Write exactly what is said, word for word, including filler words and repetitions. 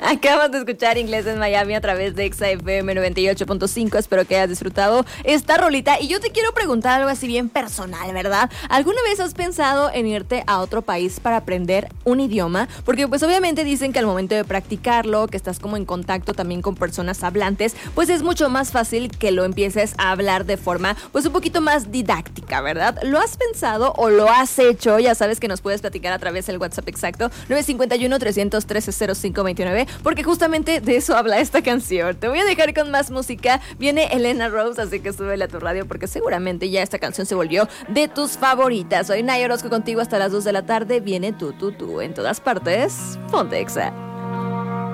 Acabas de escuchar Inglés en Miami a través de Exa F M noventa y ocho punto cinco. Espero que hayas disfrutado esta rolita. Y yo te quiero preguntar algo así bien personal, ¿verdad? ¿Alguna vez has pensado en irte a otro país para aprender un idioma? Porque pues obviamente dicen que al momento de practicarlo, que estás como en contacto también con personas hablantes, pues es mucho más fácil que lo empieces a hablar de forma pues un poquito más didáctica, ¿verdad? ¿Lo has pensado o lo has hecho? Ya sabes que nos puedes platicar a través del WhatsApp exacto nueve cinco uno, tres cero tres, cero cinco dos nueve, porque justamente de eso habla esta canción. Te voy a dejar con más música. Viene Elena Rose, así que súbele a tu radio porque seguramente ya esta canción se volvió de tus favoritas. Soy Naya Orozco contigo hasta las dos de la tarde. Viene tú, tú, tú en todas partes. Ponte Exa.